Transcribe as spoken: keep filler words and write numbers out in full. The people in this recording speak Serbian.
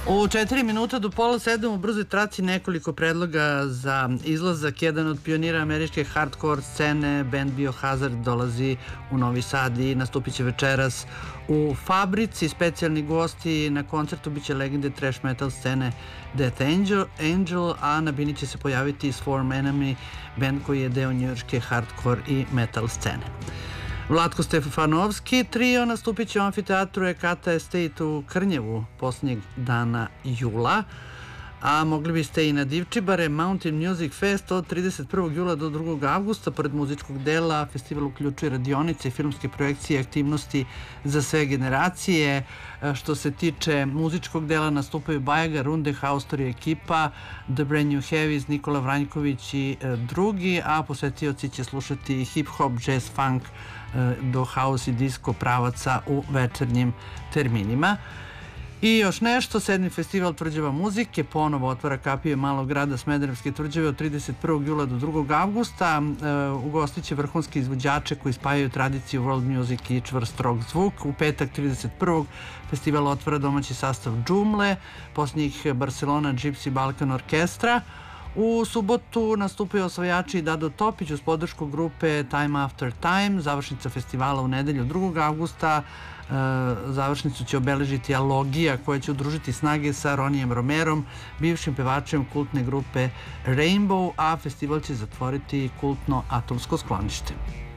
U četiri minuta do pola sedam u brzoj traci nekoliko predloga za izlazak. Jedan od pionira američke hardcore scene, band Biohazard, dolazi u Novi Sad i nastupit će večeras u Fabrici. Specijalni gosti na koncertu biće legende trash metal scene Death Angel, Angel, a na bini će se pojaviti Swarm Enemy, band koji je deo njujorške hardcore i metal scene. Vlatko Stefanovski trio nastupit će u amfiteatru Ekata Estate u Krnjevu posljednjeg dana jula, a mogli biste i na Divčibare. Mountain Music Fest od trideset prvog jula do drugog avgusta. Pored muzičkog dela, festival uključuje radionice, filmske projekcije i aktivnosti za sve generacije. Što se tiče muzičkog dela, nastupaju Bajaga, Runde, Haustori ekipa, The Brand New Heavies, Nikola Vranjković i drugi, a posetioci će slušati hip-hop, jazz, funk, do house i disco pravaca u večernjim terminima. I još nešto, sedmi festival tvrđava muzike ponovo otvara kapije malog grada Smederevske tvrđave od trideset prvog jula do drugog avgusta. Ugostit će vrhunske izvođače koji spajaju tradiciju world music i čvrst rock zvuk. U petak trideset prvog festival otvara domaći sastav Džumle, posljednjih Barcelona Gypsy Balkan Orkestra. U subotu nastupaju osvajači Dado Topić uz podršku grupe Time After Time. Završnica festivala u nedelju drugog avgusta. Završnicu će obeležiti Alogija, koja će udružiti snage sa Ronijem Romerom, bivšim pevačem kultne grupe Rainbow, a festival će zatvoriti kultno Atomsko sklonište.